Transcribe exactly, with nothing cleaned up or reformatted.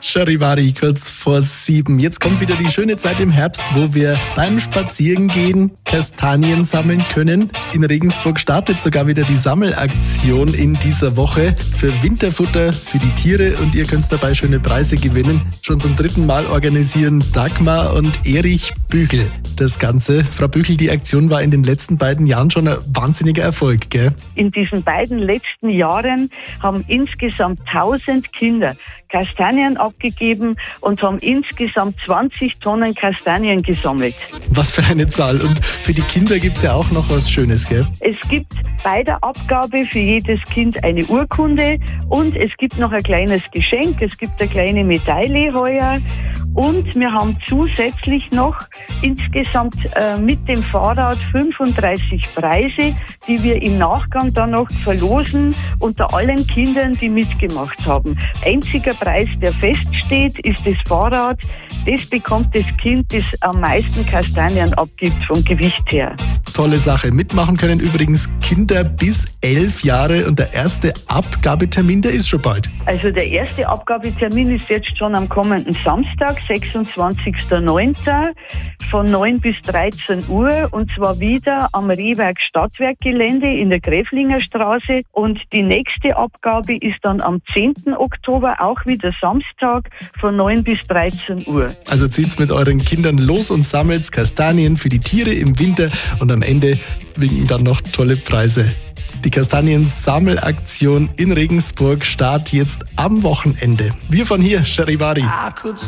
Charivari, kurz vor sieben. Jetzt kommt wieder die schöne Zeit im Herbst, wo wir beim Spazierengehen Kastanien sammeln können. In Regensburg startet sogar wieder die Sammelaktion in dieser Woche für Winterfutter für die Tiere und ihr könnt dabei schöne Preise gewinnen. Schon zum dritten Mal organisieren Dagmar und Erich Büchel das Ganze. Frau Büchel, die Aktion war in den letzten beiden Jahren schon ein wahnsinniger Erfolg, gell? In diesen beiden letzten Jahren haben insgesamt tausend Kinder Kastanien abgegeben und haben insgesamt zwanzig Tonnen Kastanien gesammelt. Was für eine Zahl. Und für die Kinder gibt es ja auch noch was Schönes, gell? Es gibt bei der Abgabe für jedes Kind eine Urkunde und es gibt noch ein kleines Geschenk. Es gibt eine kleine Medaille heuer. Und wir haben zusätzlich noch insgesamt äh, mit dem Fahrrad fünfunddreißig Preise, die wir im Nachgang dann noch verlosen unter allen Kindern, die mitgemacht haben. Einziger Preis, der feststeht, ist das Fahrrad. Das bekommt das Kind, das am meisten Kastanien abgibt vom Gewicht her. Tolle Sache. Mitmachen können übrigens Kinder bis elf Jahre und der erste Abgabetermin, der ist schon bald. Also der erste Abgabetermin ist jetzt schon am kommenden Samstag, sechsundzwanzigster neunter von neun bis dreizehn Uhr und zwar wieder am Rehwerk Stadtwerkgelände in der Gräflinger Straße und die nächste Abgabe ist dann am zehnten Oktober, auch wieder Samstag von neun bis dreizehn Uhr. Also zieht's mit euren Kindern los und sammelt Kastanien für die Tiere im Winter und am Ende winken dann noch tolle Preise. Die Kastanien-Sammelaktion in Regensburg startet jetzt am Wochenende. Wir von hier, Charivari.